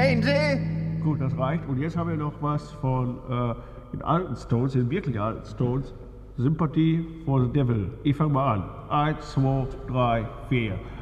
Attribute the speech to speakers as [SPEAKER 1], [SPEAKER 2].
[SPEAKER 1] Meinen Sie?
[SPEAKER 2] Gut, das reicht. Und jetzt haben wir noch was von den alten Stones, den wirklich alten Stones. Sympathy for the Devil. Ich fange mal an. 1, 2, 3, 4.